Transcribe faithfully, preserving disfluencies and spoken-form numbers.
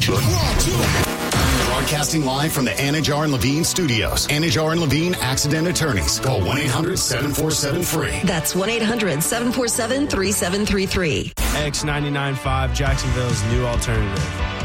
Broadcasting live from the Anajar and Levine studios. Anajar and Levine Accident Attorneys. Call one eight hundred seven four seven free. That's one eight hundred seven four seven three seven three three. X ninety-nine point five, Jacksonville's new alternative.